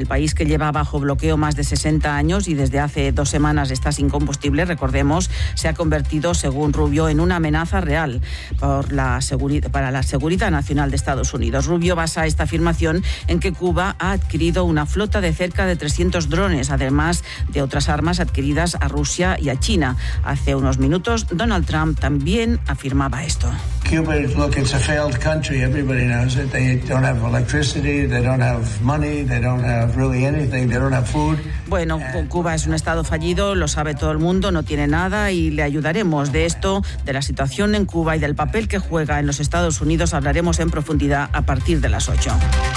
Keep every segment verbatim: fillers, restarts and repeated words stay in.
El país, que lleva bajo bloqueo más de sesenta años y desde hace dos semanas está sin combustible, recordemos, se ha convertido, según Rubio, en una amenaza real por la seguri- para la seguridad nacional de Estados Unidos. Rubio basa esta afirmación en que Cuba ha adquirido una flota de cerca de trescientos drones, además de otras armas adquiridas a Rusia y a China. Hace unos minutos, Donald Trump también afirmaba esto. Cuba, look, it's a failed country. Everybody knows it. They don't have electricity, they don't have money, they don't have really anything, they don't have food. Bueno, Cuba es un estado fallido, lo sabe todo el mundo, no tiene nada y le ayudaremos. De esto, de la situación en Cuba y del papel que juega en los Estados Unidos, hablaremos en profundidad a partir de las ocho.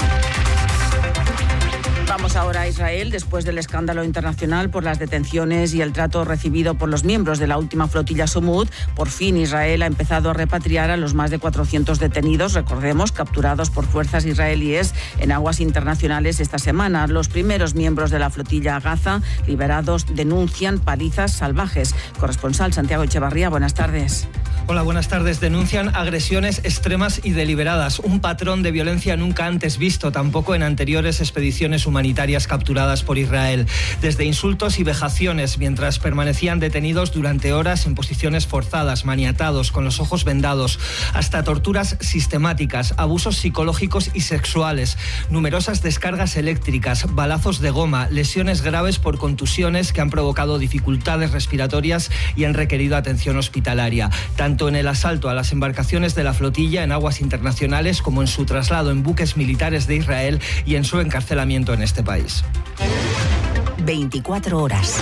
Vamos ahora a Israel, después del escándalo internacional por las detenciones y el trato recibido por los miembros de la última flotilla Sumud. Por fin Israel ha empezado a repatriar a los más de cuatrocientos detenidos, recordemos, capturados por fuerzas israelíes en aguas internacionales esta semana. Los primeros miembros de la flotilla Gaza liberados denuncian palizas salvajes. Corresponsal Santiago Echevarría, buenas tardes. Hola, buenas tardes. Denuncian agresiones extremas y deliberadas, un patrón de violencia nunca antes visto, tampoco en anteriores expediciones humanitarias capturadas por Israel. Desde insultos y vejaciones mientras permanecían detenidos durante horas en posiciones forzadas, maniatados, con los ojos vendados, hasta torturas sistemáticas, abusos psicológicos y sexuales, numerosas descargas eléctricas, balazos de goma, lesiones graves por contusiones que han provocado dificultades respiratorias y han requerido atención hospitalaria. Tanto tanto en el asalto a las embarcaciones de la flotilla en aguas internacionales como en su traslado en buques militares de Israel y en su encarcelamiento en este país. veinticuatro horas.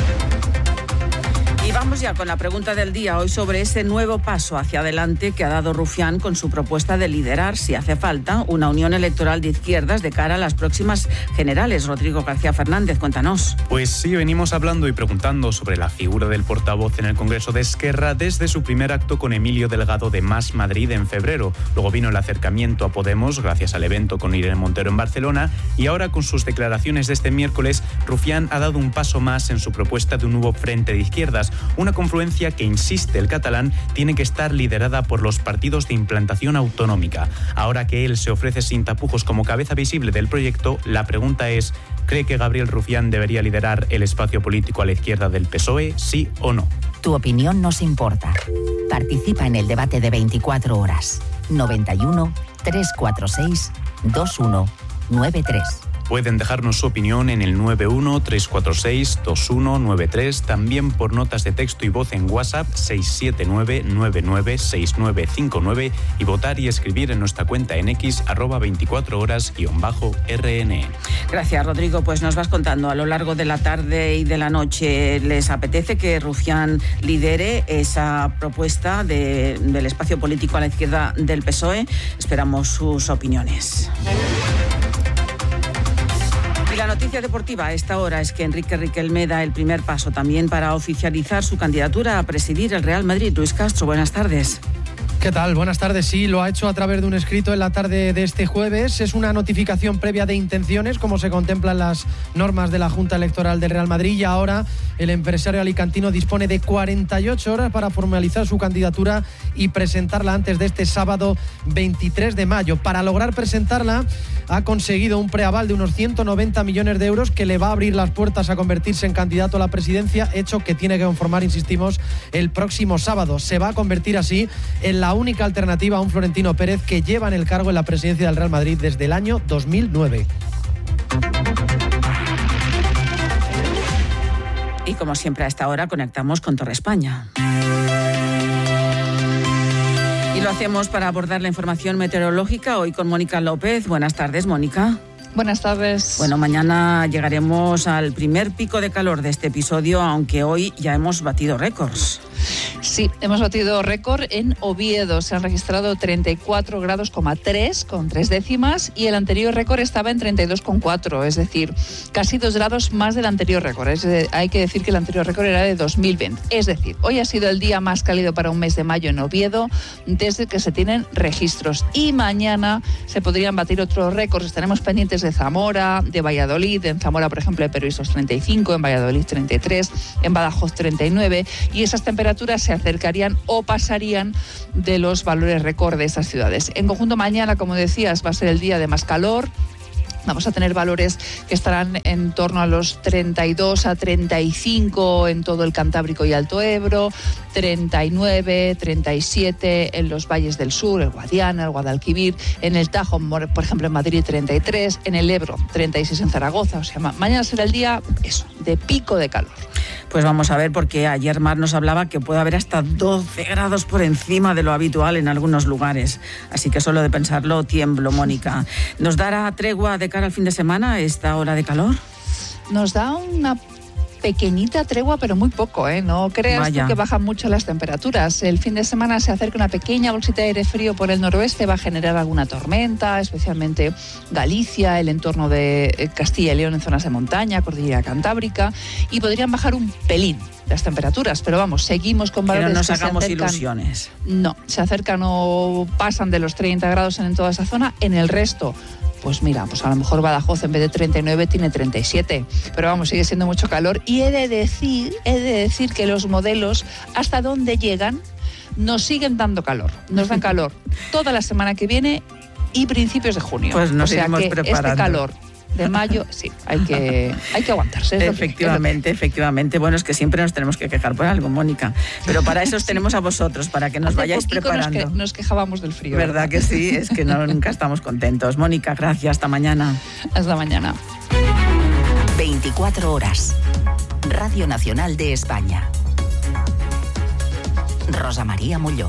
Y vamos ya con la pregunta del día, hoy sobre ese nuevo paso hacia adelante que ha dado Rufián con su propuesta de liderar, si hace falta, una unión electoral de izquierdas de cara a las próximas generales. Rodrigo García Fernández, cuéntanos. Pues sí, venimos hablando y preguntando sobre la figura del portavoz en el Congreso de Esquerra desde su primer acto con Emilio Delgado de Más Madrid en febrero. Luego vino el acercamiento a Podemos gracias al evento con Irene Montero en Barcelona y ahora con sus declaraciones de este miércoles, Rufián ha dado un paso más en su propuesta de un nuevo frente de izquierdas. Una confluencia que, insiste el catalán, tiene que estar liderada por los partidos de implantación autonómica. Ahora que él se ofrece sin tapujos como cabeza visible del proyecto, la pregunta es, ¿cree que Gabriel Rufián debería liderar el espacio político a la izquierda del P S O E, sí o no? Tu opinión nos importa. Participa en el debate de veinticuatro horas. noventa y uno, trescientos cuarenta y seis, veintiuno noventa y tres. Pueden dejarnos su opinión en el nueve uno, tres cuatro seis, dos uno nueve tres, también por notas de texto y voz en WhatsApp seis siete nueve, nueve nueve seis nueve cinco nueve y votar y escribir en nuestra cuenta en X, arroba veinticuatro horas guión bajo R N E. Gracias, Rodrigo. Pues nos vas contando a lo largo de la tarde y de la noche. ¿Les apetece que Rufián lidere esa propuesta de, del espacio político a la izquierda del P S O E? Esperamos sus opiniones. Y la noticia deportiva a esta hora es que Enrique Riquelme da el primer paso también para oficializar su candidatura a presidir el Real Madrid. Luis Castro, buenas tardes. ¿Qué tal? Buenas tardes. Sí, lo ha hecho a través de un escrito en la tarde de este jueves. Es una notificación previa de intenciones, como se contemplan las normas de la Junta Electoral del Real Madrid, y ahora el empresario alicantino dispone de cuarenta y ocho horas para formalizar su candidatura y presentarla antes de este sábado veintitrés de mayo. Para lograr presentarla ha conseguido un preaval de unos ciento noventa millones de euros que le va a abrir las puertas a convertirse en candidato a la presidencia, hecho que tiene que conformar, insistimos, el próximo sábado. Se va a convertir así en la única alternativa a un Florentino Pérez que lleva en el cargo en la presidencia del Real Madrid desde el año dos mil nueve. Y como siempre a esta hora conectamos con Torre España. Y lo hacemos para abordar la información meteorológica hoy con Mónica López. Buenas tardes, Mónica. Buenas tardes. Bueno, mañana llegaremos al primer pico de calor de este episodio, aunque hoy ya hemos batido récords. Sí, hemos batido récord en Oviedo. Se han registrado treinta y cuatro grados coma tres con tres décimas y el anterior récord estaba en treinta y dos coma cuatro, es decir, casi dos grados más del anterior récord. Es de, hay que decir que el anterior récord era de dos mil veinte. Es decir, hoy ha sido el día más cálido para un mes de mayo en Oviedo desde que se tienen registros. Y mañana se podrían batir otros récords. Estaremos pendientes de Zamora, de Valladolid. En Zamora, por ejemplo, hay previstos treinta y cinco, en Valladolid treinta y tres, en Badajoz treinta y nueve. Y esas temperaturas se acercarían o pasarían de los valores récord de esas ciudades. En conjunto, mañana, como decías, va a ser el día de más calor. Vamos a tener valores que estarán en torno a los treinta y dos a treinta y cinco en todo el Cantábrico y Alto Ebro, treinta y nueve, treinta y siete en los valles del sur, el Guadiana, el Guadalquivir, en el Tajo, por ejemplo en Madrid treinta y tres, en el Ebro treinta y seis en Zaragoza. O sea, ma- mañana será el día, eso, de pico de calor. Pues vamos a ver, porque ayer Mar nos hablaba que puede haber hasta doce grados por encima de lo habitual en algunos lugares. Así que solo de pensarlo tiemblo, Mónica. ¿Nos dará tregua de cara al fin de semana esta hora de calor? Nos da una pequeñita tregua, pero muy poco, ¿eh? No creas tú que bajan mucho las temperaturas. El fin de semana se acerca una pequeña bolsita de aire frío por el noroeste, va a generar alguna tormenta, especialmente Galicia, el entorno de Castilla y León en zonas de montaña, Cordillera Cantábrica, y podrían bajar un pelín las temperaturas, pero vamos, seguimos con valores que no nos que hagamos se acercan, ilusiones. No, se acercan o pasan de los treinta grados en toda esa zona. En el resto, pues mira, pues a lo mejor Badajoz en vez de treinta y nueve tiene treinta y siete, pero vamos, sigue siendo mucho calor. Y he de decir, he de decir que los modelos, hasta donde llegan, nos siguen dando calor, nos dan calor toda la semana que viene y principios de junio. Pues nos o sea iremos que preparando. Este calor de mayo, sí, hay que, hay que aguantarse. Efectivamente, efectivamente. Bueno, es que siempre nos tenemos que quejar por algo, Mónica. Pero para eso os tenemos a vosotros, para que nos Hace vayáis preparando. Nos, que, nos quejábamos del frío. ¿Verdad, ¿verdad? que sí? Es que no, nunca estamos contentos. Mónica, gracias. Hasta mañana. Hasta mañana. veinticuatro horas. Radio Nacional de España. Rosa María Molló.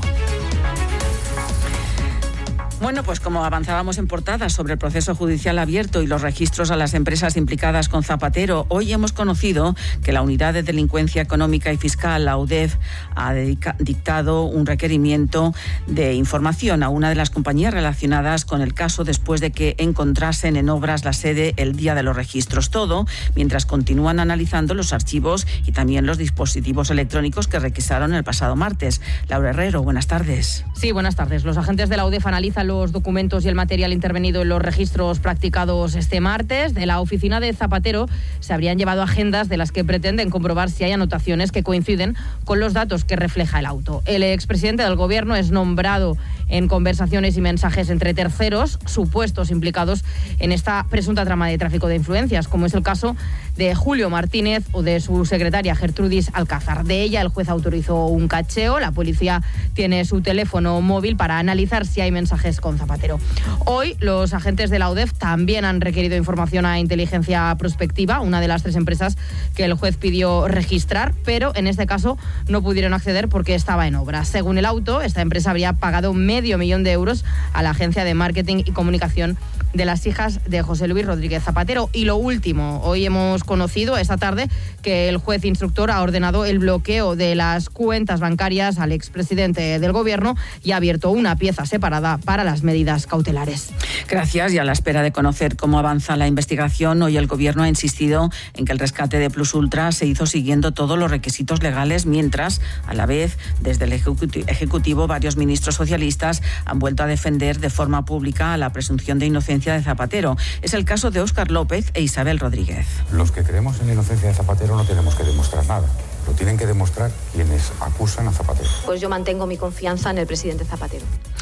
Bueno, pues como avanzábamos en portada sobre el proceso judicial abierto y los registros a las empresas implicadas con Zapatero, hoy hemos conocido que la Unidad de Delincuencia Económica y Fiscal, la U D E F, ha dedica- dictado un requerimiento de información a una de las compañías relacionadas con el caso después de que encontrasen en obras la sede el día de los registros. Todo mientras continúan analizando los archivos y también los dispositivos electrónicos que requisaron el pasado martes. Laura Herrero, buenas tardes. Sí, buenas tardes. Los agentes de la U D E F analizan los documentos y el material intervenido en los registros practicados este martes. De la oficina de Zapatero se habrían llevado agendas de las que pretenden comprobar si hay anotaciones que coinciden con los datos que refleja el auto. El expresidente del gobierno es nombrado en conversaciones y mensajes entre terceros supuestos implicados en esta presunta trama de tráfico de influencias, como es el caso de Julio Martínez o de su secretaria Gertrudis Alcázar. De ella el juez autorizó un cacheo. La policía tiene su teléfono móvil para analizar si hay mensajes con Zapatero. Hoy los agentes de la U D E F también han requerido información a Inteligencia Prospectiva, una de las tres empresas que el juez pidió registrar, pero en este caso no pudieron acceder porque estaba en obra. Según el auto, esta empresa habría pagado medio millón de euros a la agencia de marketing y comunicación de las hijas de José Luis Rodríguez Zapatero. Y lo último, hoy hemos conocido esta tarde que el juez instructor ha ordenado el bloqueo de las cuentas bancarias al expresidente del gobierno y ha abierto una pieza separada para las medidas cautelares. Gracias. Y a la espera de conocer cómo avanza la investigación, hoy el Gobierno ha insistido en que el rescate de Plus Ultra se hizo siguiendo todos los requisitos legales, mientras, a la vez, desde el Ejecutivo, varios ministros socialistas han vuelto a defender de forma pública la presunción de inocencia de Zapatero. Es el caso de Óscar López e Isabel Rodríguez. Los que creemos en la inocencia de Zapatero no tenemos que demostrar nada. Lo tienen que demostrar quienes acusan a Zapatero. Pues yo mantengo mi confianza en el presidente Zapatero.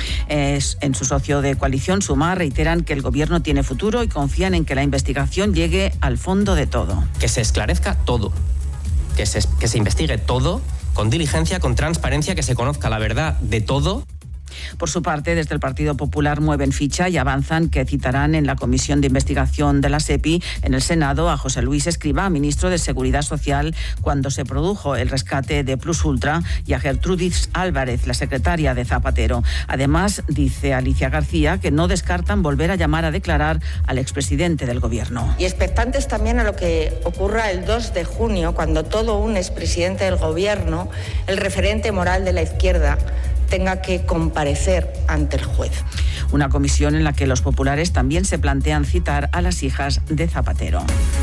Es, en su socio de coalición, Sumar, reiteran que el gobierno tiene futuro y confían en que la investigación llegue al fondo de todo. Que se esclarezca todo, que se, que se investigue todo con diligencia, con transparencia, que se conozca la verdad de todo. Por su parte, desde el Partido Popular mueven ficha y avanzan que citarán en la Comisión de Investigación de la SEPI en el Senado a José Luis Escrivá, ministro de Seguridad Social, cuando se produjo el rescate de Plus Ultra, y a Gertrudis Álvarez, la secretaria de Zapatero. Además, dice Alicia García que no descartan volver a llamar a declarar al expresidente del Gobierno. Y expectantes también a lo que ocurra el dos de junio, cuando todo un expresidente del Gobierno, el referente moral de la izquierda, tenga que comparecer ante el juez. Una comisión en la que los populares también se plantean citar a las hijas de Zapatero.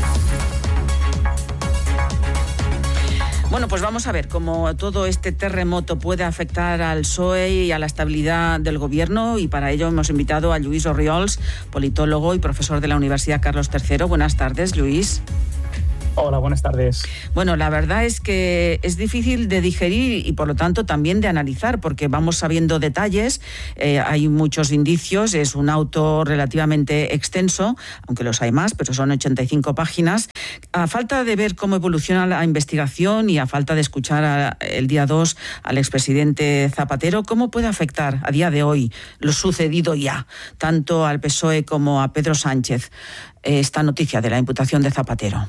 Bueno, pues vamos a ver cómo todo este terremoto puede afectar al P S O E y a la estabilidad del gobierno, y para ello hemos invitado a Lluís Orriols, politólogo y profesor de la Universidad Carlos tercero. Buenas tardes, Lluís. Hola, buenas tardes. Bueno, la verdad es que es difícil de digerir y por lo tanto también de analizar, porque vamos sabiendo detalles, eh, hay muchos indicios, es un auto relativamente extenso, aunque los hay más, pero son ochenta y cinco páginas. A falta de ver cómo evoluciona la investigación y a falta de escuchar a, el día dos al expresidente Zapatero, ¿cómo puede afectar a día de hoy lo sucedido ya, tanto al P S O E como a Pedro Sánchez, eh, esta noticia de la imputación de Zapatero?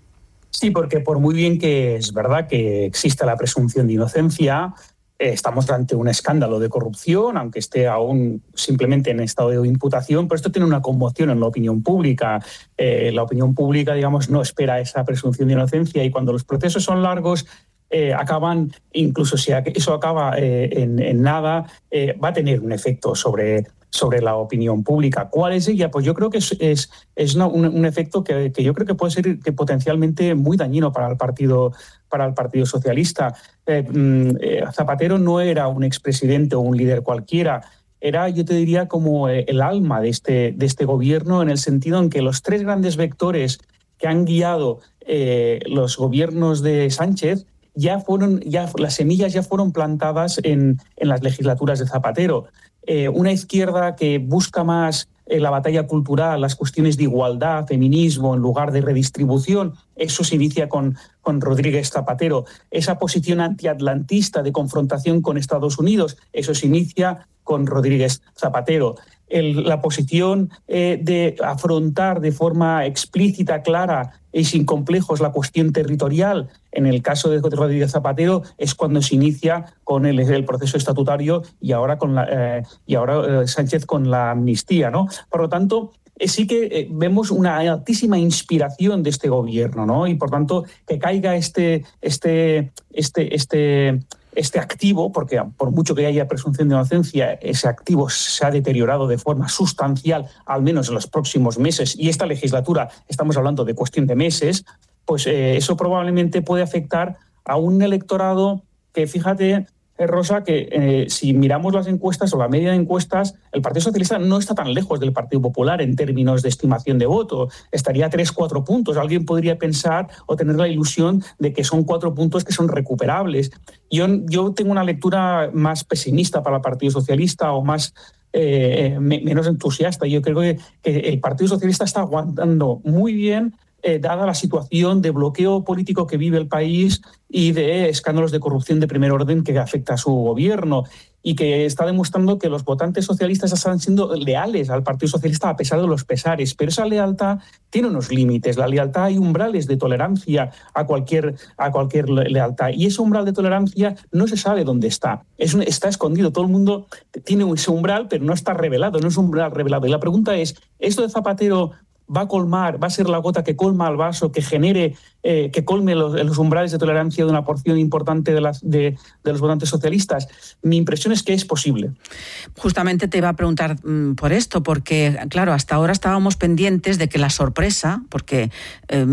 Sí, porque por muy bien que es verdad que exista la presunción de inocencia, eh, estamos ante un escándalo de corrupción, aunque esté aún simplemente en estado de imputación, pero esto tiene una conmoción en la opinión pública. Eh, la opinión pública, digamos, no espera esa presunción de inocencia y cuando los procesos son largos, eh, acaban, incluso si eso acaba eh, en, en nada, eh, va a tener un efecto sobre... sobre la opinión pública. ¿Cuál es ella? Pues yo creo que es, es, es una, un, un efecto que, que yo creo que puede ser que potencialmente muy dañino para el Partido, para el Partido Socialista. Eh, eh, Zapatero no era un expresidente o un líder cualquiera, era, yo te diría, como el alma de este, de este gobierno, en el sentido en que los tres grandes vectores que han guiado eh, los gobiernos de Sánchez ya fueron, ya, las semillas ya fueron plantadas en, en las legislaturas de Zapatero. Eh, una izquierda que busca más eh, la batalla cultural, las cuestiones de igualdad, feminismo, en lugar de redistribución, eso se inicia con, con Rodríguez Zapatero. Esa posición antiatlantista de confrontación con Estados Unidos, eso se inicia con Rodríguez Zapatero. El, la posición eh, de afrontar de forma explícita, clara y sin complejos la cuestión territorial, en el caso de Rodríguez Zapatero, es cuando se inicia con el, el proceso estatutario y ahora, con la, eh, y ahora eh, Sánchez con la amnistía, ¿no? Por lo tanto, eh, sí que eh, vemos una altísima inspiración de este gobierno, ¿no? Y por tanto, que caiga este, este, este, este, este activo, porque por mucho que haya presunción de inocencia, ese activo se ha deteriorado de forma sustancial, al menos en los próximos meses, y esta legislatura, estamos hablando de cuestión de meses, pues eh, eso probablemente puede afectar a un electorado que, fíjate, eh, Rosa, que eh, si miramos las encuestas o la media de encuestas, el Partido Socialista no está tan lejos del Partido Popular en términos de estimación de voto. Estaría a tres, cuatro puntos. Alguien podría pensar o tener la ilusión de que son cuatro puntos que son recuperables. Yo, yo tengo una lectura más pesimista para el Partido Socialista o más eh, menos entusiasta. Yo creo que, que el Partido Socialista está aguantando muy bien, Eh, dada la situación de bloqueo político que vive el país y de escándalos de corrupción de primer orden que afecta a su gobierno, y que está demostrando que los votantes socialistas están siendo leales al Partido Socialista a pesar de los pesares. Pero esa lealtad tiene unos límites. La lealtad, hay umbrales de tolerancia a cualquier, a cualquier lealtad. Y ese umbral de tolerancia no se sabe dónde está. Es un, está escondido. Todo el mundo tiene ese umbral, pero no está revelado, no es un umbral revelado. Y la pregunta es, ¿esto de Zapatero va a colmar, va a ser la gota que colma el vaso, que genere, eh, que colme los, los umbrales de tolerancia de una porción importante de, las, de, de los votantes socialistas? Mi impresión es que es posible. Justamente te iba a preguntar mmm, por esto, porque, claro, hasta ahora estábamos pendientes de que la sorpresa, porque, eh,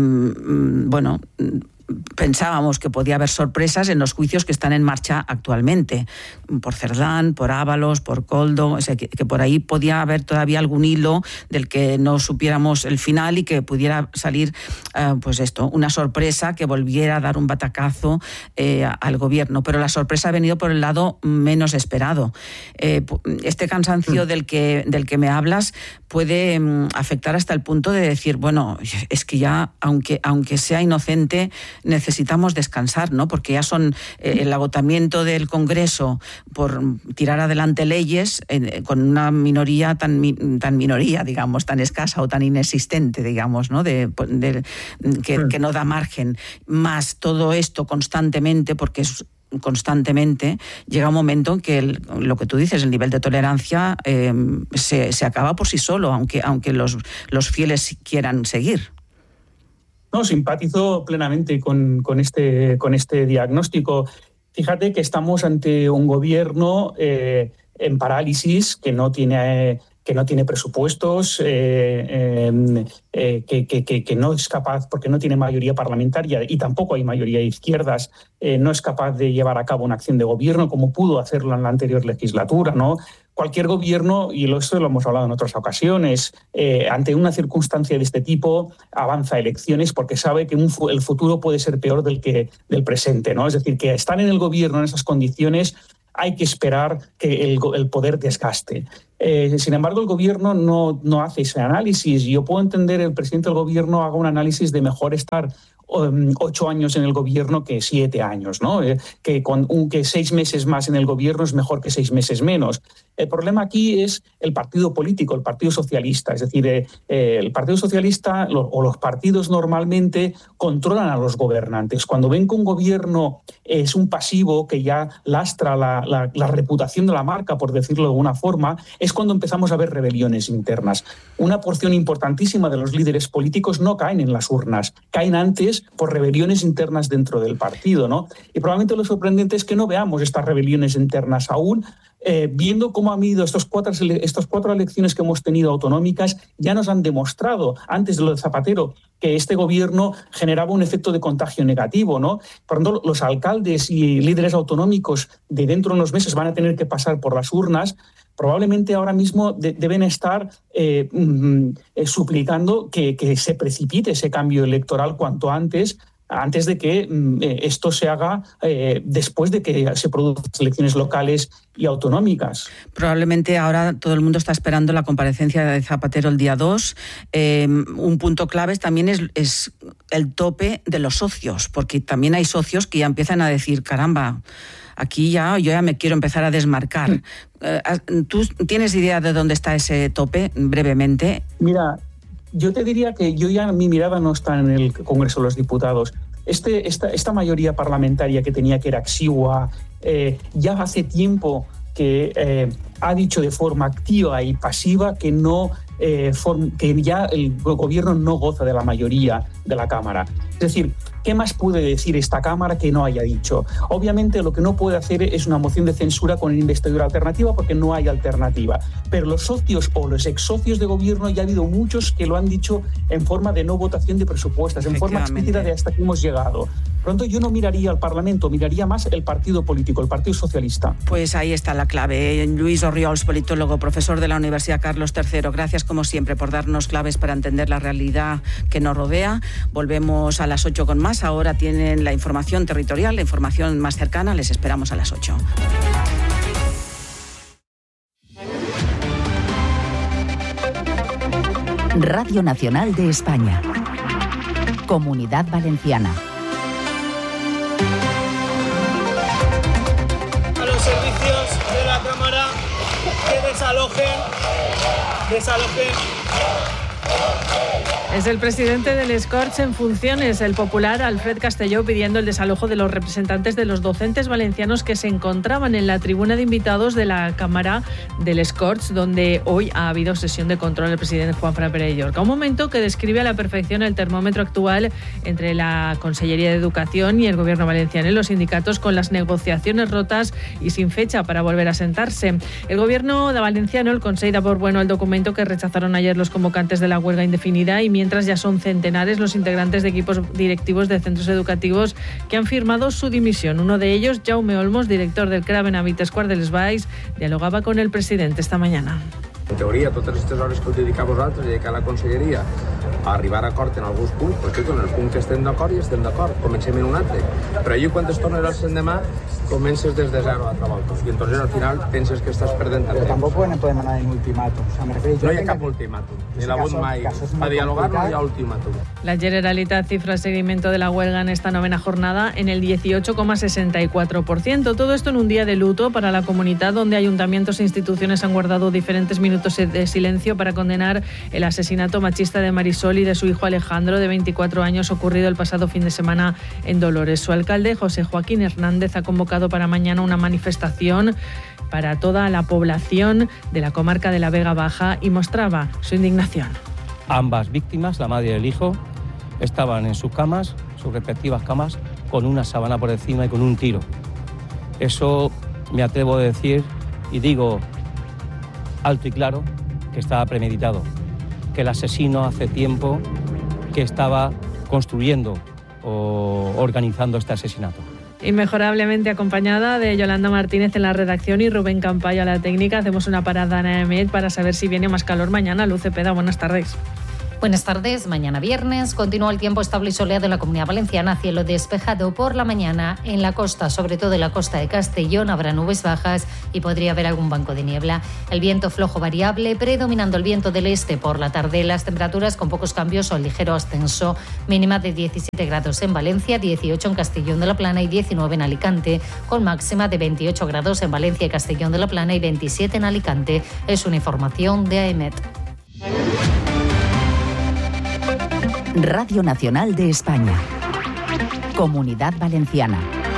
bueno, pensábamos que podía haber sorpresas en los juicios que están en marcha actualmente, por Cerdán, por Ábalos, por Koldo, o sea, que, que por ahí podía haber todavía algún hilo del que no supiéramos el final y que pudiera salir, eh, pues esto, una sorpresa que volviera a dar un batacazo eh, al gobierno. Pero la sorpresa ha venido por el lado menos esperado. Eh, este cansancio mm. del que, del que me hablas puede um, afectar hasta el punto de decir, bueno, es que ya, aunque, aunque sea inocente, necesitamos descansar, ¿no? Porque ya son eh, el agotamiento del Congreso por tirar adelante leyes eh, con una minoría tan, tan minoría, digamos, tan escasa o tan inexistente, digamos, ¿no? De, de, que, que no da margen. Más todo esto constantemente, porque es constantemente, llega un momento en que el, lo que tú dices, el nivel de tolerancia eh, se, se acaba por sí solo, aunque, aunque los, los fieles quieran seguir. No, simpatizo plenamente con, con, este, con este diagnóstico. Fíjate que estamos ante un gobierno eh, en parálisis, que no tiene, eh, que no tiene presupuestos, eh, eh, eh, que, que, que no es capaz, porque no tiene mayoría parlamentaria y tampoco hay mayoría de izquierdas, eh, no es capaz de llevar a cabo una acción de gobierno como pudo hacerlo en la anterior legislatura, ¿no? cualquier gobierno, y esto lo hemos hablado en otras ocasiones, eh, ante una circunstancia de este tipo avanza a elecciones porque sabe que un, el futuro puede ser peor del, que, del presente, ¿no? Es decir, que estar en el gobierno en esas condiciones hay que esperar que el, el poder desgaste. Eh, sin embargo, el gobierno no, no hace ese análisis. Yo puedo entender que el presidente del gobierno haga un análisis de mejor estar um, ocho años en el gobierno que siete años, ¿no? Eh, que, con, un, que seis meses más en el gobierno es mejor que seis meses menos. El problema aquí es el partido político, el Partido Socialista. Es decir, eh, eh, el Partido Socialista lo, o los partidos normalmente controlan a los gobernantes. Cuando ven que un gobierno es un pasivo que ya lastra la, la, la reputación de la marca, por decirlo de alguna forma, es cuando empezamos a ver rebeliones internas. Una porción importantísima de los líderes políticos no caen en las urnas, caen antes por rebeliones internas dentro del partido, ¿no? Y probablemente lo sorprendente es que no veamos estas rebeliones internas aún, Eh, viendo cómo han ido estos cuatro, estos cuatro elecciones que hemos tenido autonómicas, ya nos han demostrado, antes de lo de Zapatero, que este gobierno generaba un efecto de contagio negativo, ¿no? Por lo tanto, los alcaldes y líderes autonómicos de dentro de unos meses van a tener que pasar por las urnas. Probablemente ahora mismo de, deben estar eh, mm, eh, suplicando que, que se precipite ese cambio electoral cuanto antes, antes de que eh, esto se haga eh, después de que se produzcan elecciones locales y autonómicas. Probablemente ahora todo el mundo está esperando la comparecencia de Zapatero el día dos. Eh, un punto clave también es, es el tope de los socios, porque también hay socios que ya empiezan a decir, caramba, aquí ya yo ya me quiero empezar a desmarcar. Mm. Eh, ¿Tú tienes idea de dónde está ese tope, brevemente? Mira, yo te diría que yo ya mi mirada no está en el Congreso de los Diputados. Este, esta, esta mayoría parlamentaria que tenía que era exigua, eh, ya hace tiempo que eh, ha dicho de forma activa y pasiva que, no, eh, form, que ya el gobierno no goza de la mayoría de la Cámara. Es decir, ¿qué más puede decir esta Cámara que no haya dicho? Obviamente lo que no puede hacer es una moción de censura con investidura alternativa porque no hay alternativa. Pero los socios o los ex socios de gobierno ya ha habido muchos que lo han dicho en forma de no votación de presupuestos, en forma explícita de hasta aquí hemos llegado. Por lo tanto, yo no miraría al Parlamento, miraría más el partido político, el Partido Socialista. Pues ahí está la clave. Luis Orriols, politólogo, profesor de la Universidad Carlos tercero. Gracias, como siempre, por darnos claves para entender la realidad que nos rodea. Volvemos a las ocho con más. Ahora tienen la información territorial, la información más cercana. Les esperamos a las ocho. Radio Nacional de España. Comunidad Valenciana. A los servicios de la Cámara que desalojen, desalojen. Es el presidente del Escorts en funciones, el popular Alfred Castelló, pidiendo el desalojo de los representantes de los docentes valencianos que se encontraban en la tribuna de invitados de la Cámara del Escorts, donde hoy ha habido sesión de control del presidente Juanfran Pérez Llorca. Un momento que describe a la perfección el termómetro actual entre la Consellería de Educación y el Gobierno valenciano y los sindicatos, con las negociaciones rotas y sin fecha para volver a sentarse. El Gobierno de valenciano, el Consell, da por bueno el documento que rechazaron ayer los convocantes de la huelga indefinida, y mientras ya son centenares los integrantes de equipos directivos de centros educativos que han firmado su dimisión. Uno de ellos, Jaume Olmos, director del C R A Benavites Quart de les Valls, dialogaba con el presidente esta mañana. En teoria, totes aquestes hores que heu dedicat vosaltres i dedicat a la conselleria a arribar a acord en alguns punts, perquè en el punt que estem d'acord i estem d'acord, comencem en un altre. Però allí, quan es torna el l'endemà, comences des de zero a altra volta. I entonces al final penses que estàs perdent el Pero temps. tampoco no podem anar en ultimàtum. O sea, me refiero, No hi ha cap ultimàtum, ni la vot mai. A dialogar no hi ha ultimàtum. La Generalitat cifra el seguimiento de la huelga en esta novena jornada en el dieciocho coma sesenta y cuatro por ciento. Todo esto en un día de luto para la comunidad, donde ayuntamientos e instituciones han guardado diferentes minutos de silencio para condenar el asesinato machista de Marisol y de su hijo Alejandro, de veinticuatro años, ocurrido el pasado fin de semana en Dolores. Su alcalde, José Joaquín Hernández, ha convocado para mañana una manifestación para toda la población de la comarca de la Vega Baja y mostraba su indignación. Ambas víctimas, la madre y el hijo, estaban en sus camas, sus respectivas camas, con una sábana por encima y con un tiro. Eso me atrevo a decir y digo alto y claro que estaba premeditado, que el asesino hace tiempo que estaba construyendo o organizando este asesinato. Inmejorablemente acompañada de Yolanda Martínez en la redacción y Rubén Campayo a la técnica. Hacemos una parada en Aemet para saber si viene más calor mañana. Luz Cepeda, buenas tardes. Buenas tardes. Mañana viernes continúa el tiempo estable y soleado en la Comunidad Valenciana, cielo despejado por la mañana. En la costa, sobre todo en la costa de Castellón, habrá nubes bajas y podría haber algún banco de niebla. El viento flojo variable, predominando el viento del este por la tarde. Las temperaturas con pocos cambios o ligero ascenso. Mínima de diecisiete grados en Valencia, dieciocho en Castellón de la Plana y diecinueve en Alicante, con máxima de veintiocho grados en Valencia y Castellón de la Plana y veintisiete en Alicante. Es una información de Aemet. Radio Nacional de España. Comunidad Valenciana.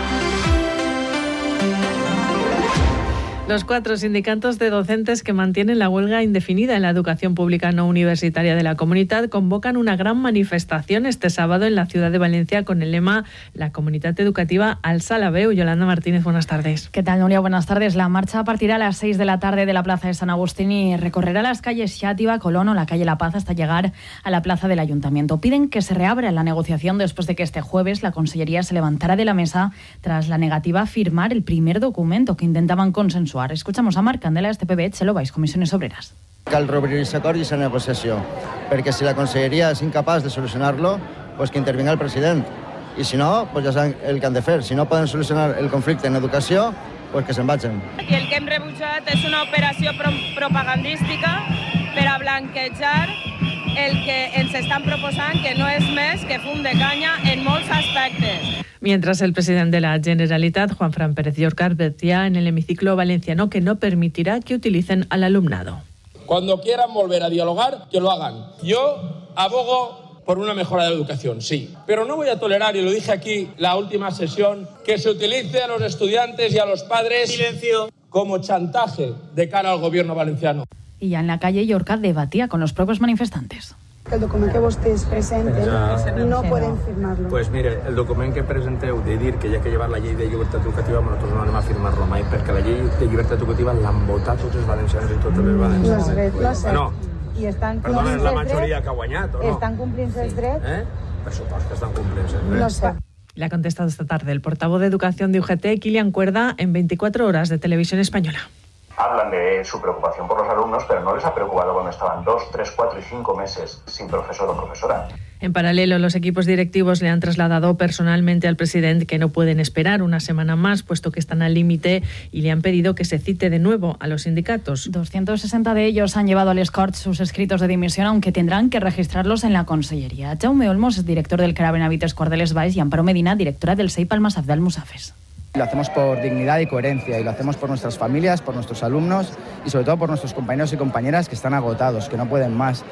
Los cuatro sindicatos de docentes que mantienen la huelga indefinida en la educación pública no universitaria de la comunidad convocan una gran manifestación este sábado en la ciudad de Valencia con el lema La comunidad educativa alza la veu. Yolanda Martínez, buenas tardes. ¿Qué tal, Nuria? Buenas tardes. La marcha partirá a las seis de la tarde de la Plaza de San Agustín y recorrerá las calles Xàtiva, Colón o la calle La Paz hasta llegar a la plaza del Ayuntamiento. Piden que se reabra la negociación después de que este jueves la Consellería se levantara de la mesa tras la negativa a firmar el primer documento que intentaban consensuar. Escuchamos a Marc Candela, este P B, Txelo Baix, Comissiones Obreres. Cal reobrir aquest acord i aquesta negociació, perquè si la Conselleria és incapaç de solucionar-lo, pues que intervinga el president. I si no, pues ja saben el que han de fer. Si no poden solucionar el conflicte en educació, pues que se'n vagin. I el que hem rebutjat és una operació pro propagandística per a blanquejar el que ens estan proposant, que no és més que fum de canya en molts aspectes. Mientras el presidente de la Generalitat, Juanfran Pérez Llorca, advertía en el hemiciclo valenciano que no permitirá que utilicen al alumnado. Cuando quieran volver a dialogar, que lo hagan. Yo abogo por una mejora de la educación, sí. Pero no voy a tolerar, y lo dije aquí la última sesión, que se utilice a los estudiantes y a los padres Silencio. como chantaje de cara al gobierno valenciano. Y ya en la calle, Llorca debatía con los propios manifestantes. El documento que vostès presenten no pueden firmarlo. Pues mire, el documento que presenteu de dir que hi ha que llevar la llei de llibertat educativa, nosaltres no anem a firmar-lo mai, perquè la llei de llibertat educativa l'han votat tots els valencians i totes les valencianes. No és no sé. No. I estan Perdona, és la majoria que ha guanyat, o no? Estan complint els drets? Eh? Per supost que estan complint els drets. No sé. Le ha contestado esta tarde el portavoz de Educación de U G T, Kilian Cuerda, en veinticuatro horas de Televisión Española. Hablan de su preocupación por los alumnos, pero no les ha preocupado cuando estaban dos, tres, cuatro y cinco meses sin profesor o profesora. En paralelo, los equipos directivos le han trasladado personalmente al presidente que no pueden esperar una semana más, puesto que están al límite, y le han pedido que se cite de nuevo a los sindicatos. doscientos sesenta de ellos han llevado al Escorts sus escritos de dimisión, aunque tendrán que registrarlos en la Consellería. Jaume Olmos es director del CRA Benavites Cordeles Baix y Amparo Medina, directora del S E I P Almasaf de Almusafes. Lo hacemos por dignidad y coherencia, y lo hacemos por nuestras familias, por nuestros alumnos y sobre todo por nuestros compañeros y compañeras que están agotados, que no pueden más,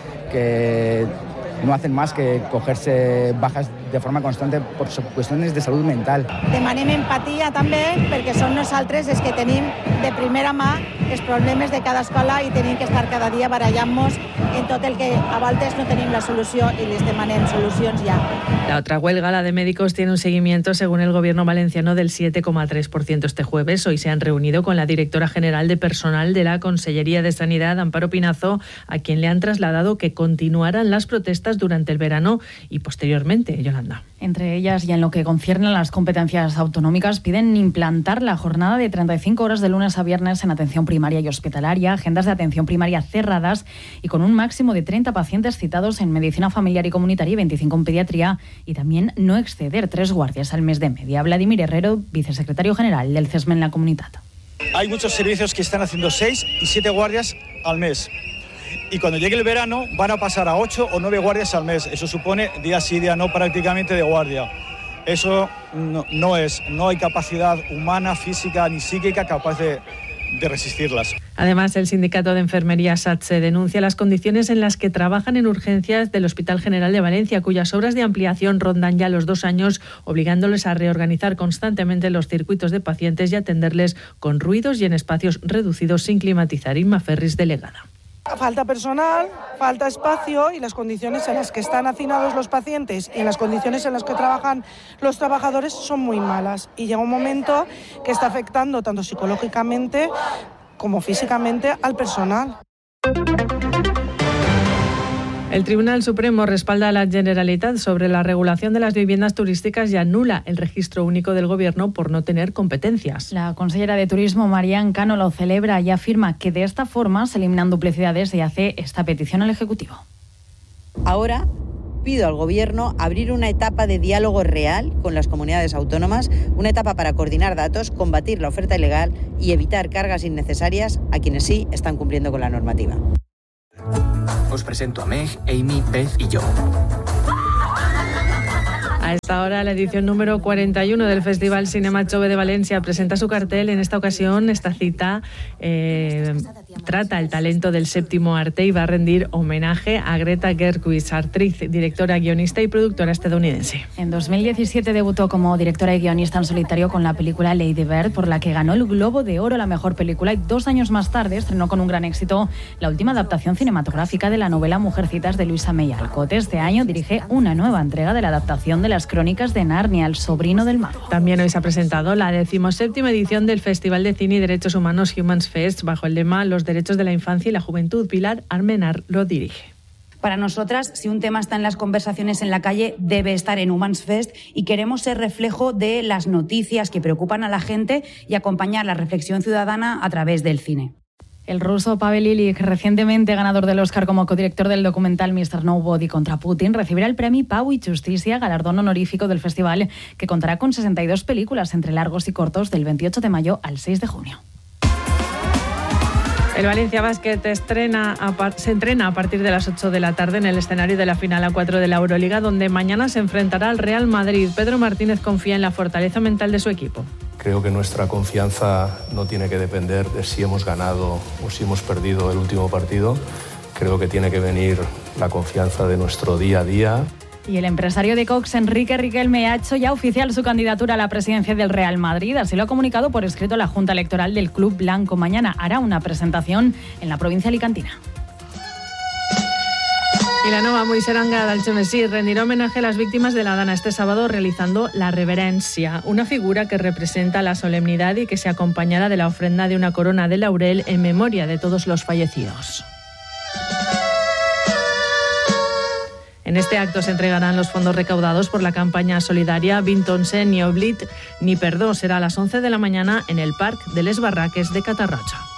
que no hacen más que cogerse bajas de forma constante por cuestiones de salud mental. Demanem empatia també, perquè som nosaltres els que tenim de primera mà els problemes de cada escola i tenim que estar cada dia barallant-nos en tot el que a voltes no tenim la solució i les demanem solucions ja. La otra huelga, la de médicos, tiene un seguimiento, según el gobierno valenciano, del siete coma tres por ciento este jueves. Hoy se han reunido con la directora general de personal de la Consellería de Sanidad, Amparo Pinazo, a quien le han trasladado que continuarán las protestas durante el verano y posteriormente. Yolanda. Entre ellas, y en lo que concierne a las competencias autonómicas, piden implantar la jornada de treinta y cinco horas de lunes a viernes en atención primaria y hospitalaria, agendas de atención primaria cerradas y con un máximo de treinta pacientes citados en medicina familiar y comunitaria y veinticinco en pediatría, y también no exceder tres guardias al mes de media. Vladimir Herrero, vicesecretario general del CESME en la comunidad. Hay muchos servicios que están haciendo seis y siete guardias al mes. Y cuando llegue el verano van a pasar a ocho o nueve guardias al mes. Eso supone día sí, día no prácticamente de guardia. Eso no, no es, no hay capacidad humana, física ni psíquica capaz de, de resistirlas. Además, el sindicato de enfermería SATSE denuncia las condiciones en las que trabajan en urgencias del Hospital General de Valencia, cuyas obras de ampliación rondan ya los dos años, obligándoles a reorganizar constantemente los circuitos de pacientes y atenderles con ruidos y en espacios reducidos sin climatizar. Inma Ferris, delegada. Falta personal, falta espacio y las condiciones en las que están hacinados los pacientes y en las condiciones en las que trabajan los trabajadores son muy malas. Y llega un momento que está afectando tanto psicológicamente como físicamente al personal. El Tribunal Supremo respalda a la Generalitat sobre la regulación de las viviendas turísticas y anula el registro único del Gobierno por no tener competencias. La consellera de Turismo, Marian Cano, lo celebra y afirma que de esta forma se eliminan duplicidades y hace esta petición al Ejecutivo. Ahora pido al Gobierno abrir una etapa de diálogo real con las comunidades autónomas, una etapa para coordinar datos, combatir la oferta ilegal y evitar cargas innecesarias a quienes sí están cumpliendo con la normativa. Os presento a Meg, Amy, Beth y yo. A esta hora, la edición número cuarenta y uno del Festival Cinema Chove de Valencia presenta su cartel. En esta ocasión, esta cita eh, trata el talento del séptimo arte y va a rendir homenaje a Greta Gerwig, actriz, directora, guionista y productora estadounidense. En dos mil diecisiete debutó como directora y guionista en solitario con la película Lady Bird, por la que ganó el Globo de Oro, la mejor película, y dos años más tarde estrenó con un gran éxito la última adaptación cinematográfica de la novela Mujercitas de Luisa May Alcott. Este año dirige una nueva entrega de la adaptación de las Crónicas de Narnia, El sobrino del mago. También hoy se ha presentado la decimoséptima edición del Festival de Cine y Derechos Humanos Humans Fest, bajo el lema Los derechos de la infancia y la juventud. Pilar Armenar lo dirige. Para nosotras, si un tema está en las conversaciones en la calle, debe estar en Humans Fest, y queremos ser reflejo de las noticias que preocupan a la gente y acompañar la reflexión ciudadana a través del cine. El ruso Pavel Illich, recientemente ganador del Oscar como codirector del documental mister Nobody contra Putin, recibirá el Premi Pau y Justicia, galardón honorífico del festival, que contará con sesenta y dos películas entre largos y cortos del veintiocho de mayo al seis de junio. El Valencia Basket estrena a par- se entrena a partir de las ocho de la tarde en el escenario de la final a cuatro de la Euroliga, donde mañana se enfrentará al Real Madrid. Pedro Martínez confía en la fortaleza mental de su equipo. Creo que nuestra confianza no tiene que depender de si hemos ganado o si hemos perdido el último partido. Creo que tiene que venir la confianza de nuestro día a día. Y el empresario de Cox, Enrique Riquelme, ha hecho ya oficial su candidatura a la presidencia del Real Madrid. Así lo ha comunicado por escrito la Junta Electoral del Club Blanco. Mañana hará una presentación en la provincia alicantina. Y la nova Moixeranga d'Algemesí rendirá homenaje a las víctimas de la Dana este sábado realizando la reverencia, una figura que representa la solemnidad y que se acompañará de la ofrenda de una corona de laurel en memoria de todos los fallecidos. En este acto se entregarán los fondos recaudados por la campaña solidaria Vintonse ni Oblit ni Perdó. Será a las once de la mañana en el Parc de les Barraques de Catarroja.